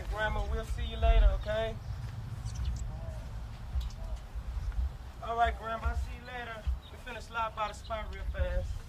Grandma, we'll see you later, okay? All right, Grandma, I'll see you later. We finna slide by the spot real fast.